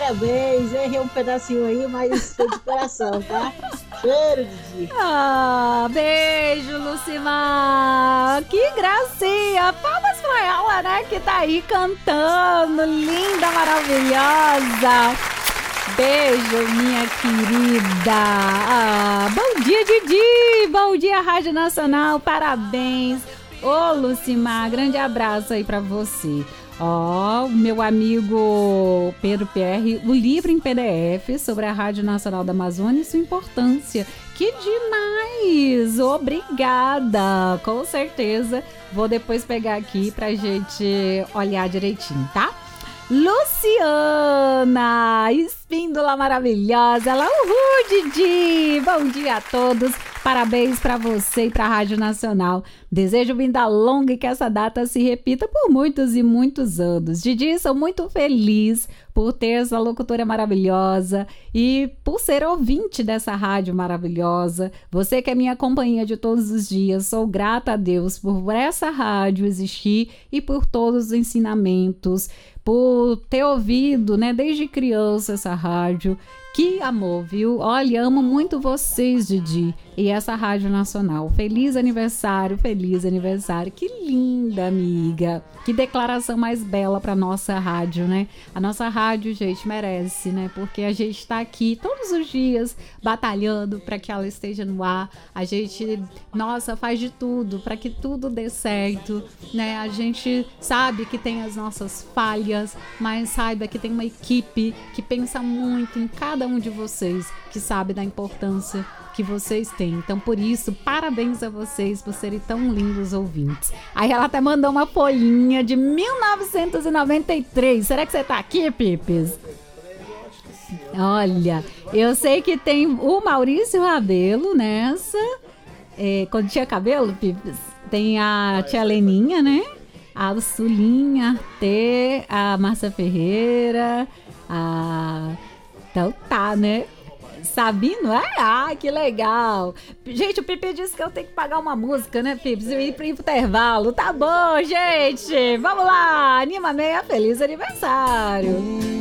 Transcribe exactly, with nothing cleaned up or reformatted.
parabéns. Eu errei um pedacinho aí, mas foi de coração, tá? Cheiro, Didi. Ah, beijo, Lucimar. Que gracinha. Palmas pra ela, né? Que tá aí cantando. Linda, maravilhosa. Beijo, minha querida. Ah, bom dia, Didi. Bom dia, Rádio Nacional. Parabéns. Ô, Lucimar, grande abraço aí pra você. Ó, oh, meu amigo Pedro Pierre, o livro em P D F sobre a Rádio Nacional da Amazônia e sua importância. Que demais! Obrigada! Com certeza vou depois pegar aqui pra gente olhar direitinho, tá? Luciana, espíndola maravilhosa, ela, uhul, Didi, bom dia a todos, parabéns para você e para a Rádio Nacional, desejo vida longa e que essa data se repita por muitos e muitos anos. Didi, sou muito feliz por ter essa locutora maravilhosa e por ser ouvinte dessa rádio maravilhosa, você que é minha companhia de todos os dias, sou grata a Deus por essa rádio existir e por todos os ensinamentos, por ter ouvido, né, desde criança essa rádio. Que amor, viu? Olha, amo muito vocês, Didi, e essa Rádio Nacional. Feliz aniversário, feliz aniversário. Que linda, amiga. Que declaração mais bela para nossa rádio, né? A nossa rádio, gente, merece, né? Porque a gente está aqui todos os dias batalhando para que ela esteja no ar. A gente, nossa, faz de tudo para que tudo dê certo, né? A gente sabe que tem as nossas falhas, mas saiba que tem uma equipe que pensa muito em cada um de vocês, que sabe da importância que vocês têm. Então, por isso, parabéns a vocês por serem tão lindos ouvintes. Aí ela até mandou uma folhinha de mil novecentos e noventa e três. Será que você tá aqui, Pipes? Olha, eu sei que tem o Maurício Rabelo nessa. É, quando tinha cabelo, Pipes, tem a tia Leninha, né? A Sulinha, a T, a Márcia Ferreira, a... Então tá, né? Sabino? Ai, ai, que legal. Gente, o Pipe disse que eu tenho que pagar uma música, né, Pipe? E ir pro intervalo. Tá bom, gente. Vamos lá. Anima Meia, feliz aniversário.